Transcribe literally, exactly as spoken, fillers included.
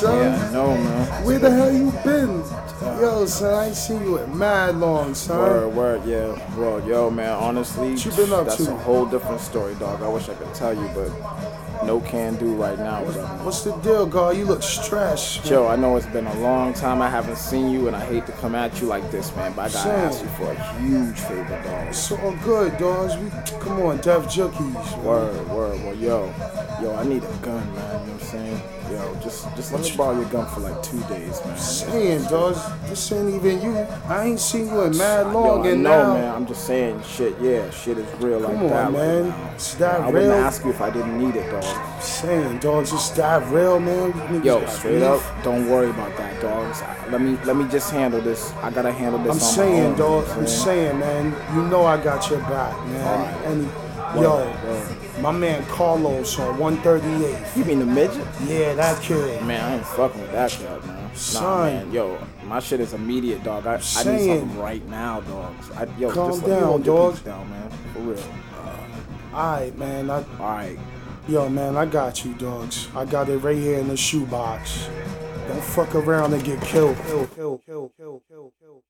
son. Yeah, I know, man. Where the hell you been? Yo, son, I ain't seen you in mad long, son. Word, word, yeah. Well, yo, man, honestly, what you been up that's to? a whole different story, dog. I wish I could tell you, but no can do right now. But, um, What's the deal, God? You look stressed. Joe, I know it's been a long time I haven't seen you, and I hate to come at you like this, man, but I gotta Son. ask you for a huge favor, dog. It's all good, dogs. We come on, Def Jookies. Man. Word, word. Well, yo, yo, I need a gun, man. You know what I'm saying? Yo, just, just let me borrow your gun for like two days, man. Saying, dogs, this ain't even you. I ain't seen you in mad long, Yo, I and know, now. man. I'm just saying, shit. Yeah, shit is real like Come that. on, right man. now. It's that I real. wouldn't ask you if I didn't need it, dog. Saying, dogs, it's that real, man. Niggas Yo, got straight beef. up, don't worry about that, dogs. Let me, let me just handle this. I gotta handle this. I'm on saying, my own, dog. you know I'm what saying, man. You know I got your back, man. Alright. And Word, yo, word. my man Carlos on one thirty-eight. You mean the midget? Yeah, that kid. Man, I ain't fucking with that cat, man. Nah, Son. man. Yo, my shit is immediate, dog. I, I need Saying. something right now, dogs. I, yo, Calm just let me down, hold your dog. peace down, man. For real. Alright, man. I, Alright. yo, man, I got you, dogs. I got it right here in the shoebox. Don't fuck around and get killed. Kill, kill, kill, kill, kill, kill.